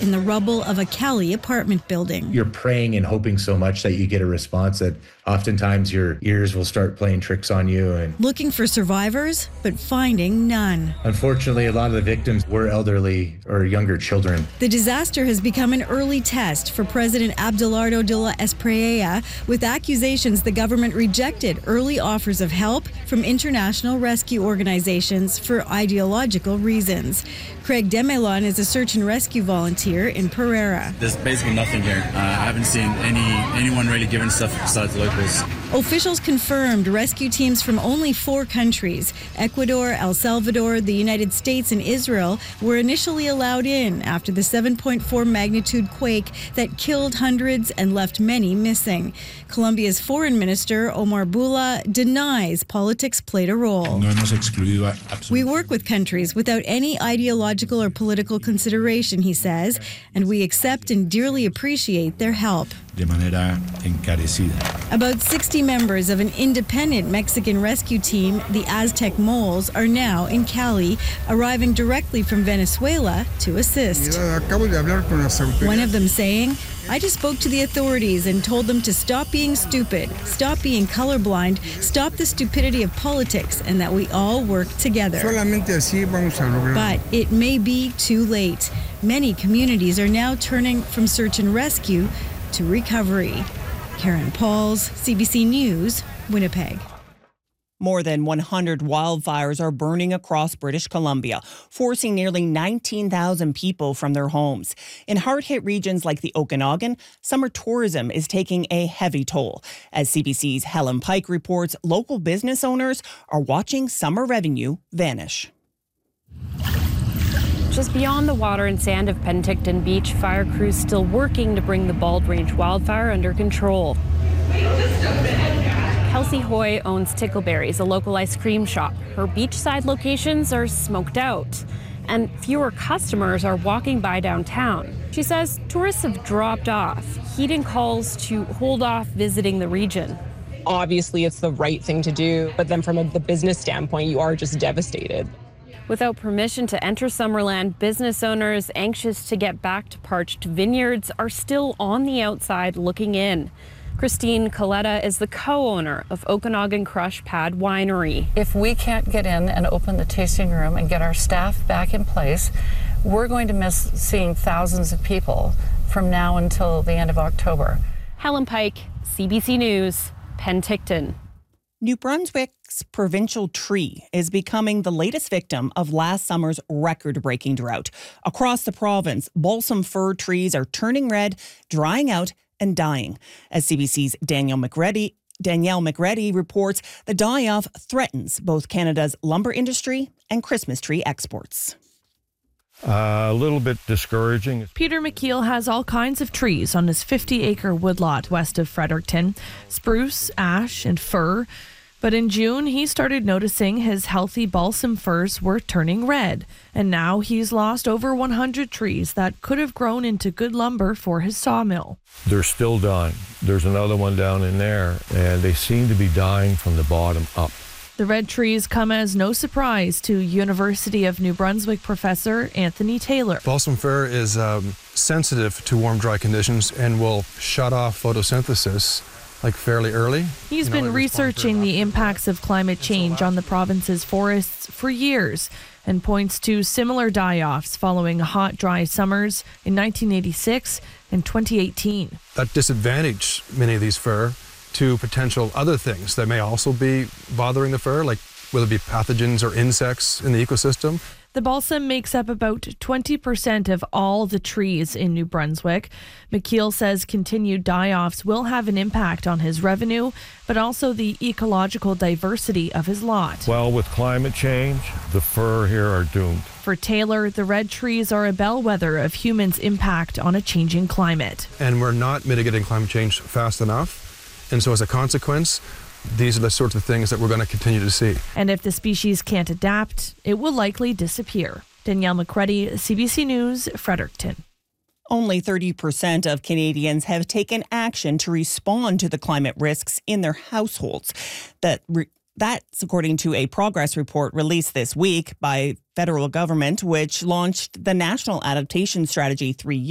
in the rubble of a Cali apartment building. You're praying and hoping so much that you get a response that oftentimes your ears will start playing tricks on you. And looking for survivors, but finding none. Unfortunately, a lot of the victims were elderly or younger children. The disaster has become an early test for President Abelardo de la Espriella, with accusations the government rejected early offers of help from international rescue organizations for ideological reasons. Craig Demelon is a search and rescue volunteer in Pereira. There's basically nothing here. I haven't seen anyone really giving stuff besides locals. Officials confirmed rescue teams from only 4 countries, Ecuador, El Salvador, the United States, and Israel, were initially allowed in after the 7.4 magnitude quake that killed hundreds and left many missing. Colombia's foreign minister, Omar Bula, denies politics played a role. We work with countries without any ideological or political consideration, he says, and we accept and dearly appreciate their help. De manera encarecida. About 60 members of an independent Mexican rescue team, the Aztec Moles, are now in Cali, arriving directly from Venezuela to assist. One of them saying, "I just spoke to the authorities and told them to stop being stupid, stop being colorblind, stop the stupidity of politics, and that we all work together." But it may be too late. Many communities are now turning from search and rescue to recovery. Karen Pauls, CBC News, Winnipeg. More than 100 wildfires are burning across British Columbia, forcing nearly 19,000 people from their homes. In hard-hit regions like the Okanagan, summer tourism is taking a heavy toll. As CBC's Helen Pike reports, local business owners are watching summer revenue vanish. Just beyond the water and sand of Penticton Beach, fire crews still working to bring the Bald Range wildfire under control. Kelsey Hoy owns Tickleberries, a local ice cream shop. Her beachside locations are smoked out, and fewer customers are walking by downtown. She says tourists have dropped off, heeding calls to hold off visiting the region. Obviously, it's the right thing to do, but then from the business standpoint, you are just devastated. Without permission to enter Summerland, business owners anxious to get back to parched vineyards are still on the outside looking in. Christine Coletta is the co-owner of Okanagan Crush Pad Winery. If we can't get in and open the tasting room and get our staff back in place, we're going to miss seeing thousands of people from now until the end of October. Helen Pike, CBC News, Penticton. New Brunswick's provincial tree is becoming the latest victim of last summer's record-breaking drought. Across the province, balsam fir trees are turning red, drying out, and dying. As CBC's Danielle McReady reports, the die-off threatens both Canada's lumber industry and Christmas tree exports. A little bit discouraging. Peter McKeel has all kinds of trees on his 50-acre woodlot west of Fredericton, spruce, ash, and fir. But in June, he started noticing his healthy balsam firs were turning red, and now he's lost over 100 trees that could have grown into good lumber for his sawmill. They're still dying. There's another one down in there, and they seem to be dying from the bottom up. The red trees come as no surprise to University of New Brunswick professor Anthony Taylor. Balsam fir is sensitive to warm, dry conditions and will shut off photosynthesis fairly early. He's been researching the impacts of climate change on the province's forests for years and points to similar die-offs following hot, dry summers in 1986 and 2018. That disadvantaged many of these fir to potential other things that may also be bothering the fir, like whether it be pathogens or insects in the ecosystem. The balsam makes up about 20% of all the trees in New Brunswick. McKeel says continued die-offs will have an impact on his revenue, but also the ecological diversity of his lot. Well, with climate change, the fir here are doomed. For Taylor, the red trees are a bellwether of humans' impact on a changing climate. And we're not mitigating climate change fast enough. And so as a consequence, these are the sorts of things that we're going to continue to see. And if the species can't adapt, it will likely disappear. Danielle McReady, CBC News, Fredericton. Only 30% of Canadians have taken action to respond to the climate risks in their households. That's according to a progress report released this week by federal government, which launched the National Adaptation Strategy 3 years